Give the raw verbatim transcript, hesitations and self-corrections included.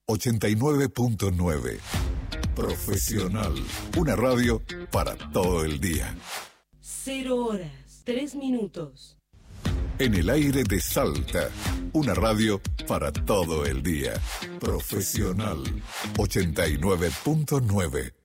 ochenta y nueve punto nueve. Profesional. Una radio para todo el día. Cero horas, tres minutos. En el aire de Salta. Una radio para todo el día. Profesional. ochenta y nueve punto nueve.